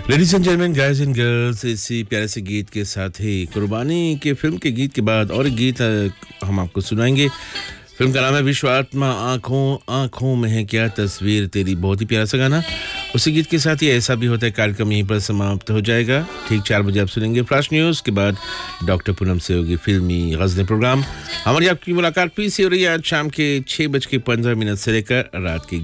Ladies and gentleman guys and girls इसी प्यारे से गीत के साथ ही कुर्बानी के फिल्म के गीत के बाद और एक गीत हम आपको सुनाएंगे। फिल्म का नाम है विश्वात्मा। आंखों आंखों में है क्या तस्वीर तेरी, बहुत ही प्यारा सा गाना। उसी गीत के साथ ही ऐसा भी होता है कार्यक्रम यहीं पर समाप्त हो जाएगा। ठीक 4 बजे आप सुनेंगे फ्लैश न्यूज़ के बाद डॉक्टर पूनम से होगी फिल्मी गज़लें प्रोग्राम। हमारी आपकी मुलाकात फिर से हो रही है आज शाम के 6:15 से लेकर रात के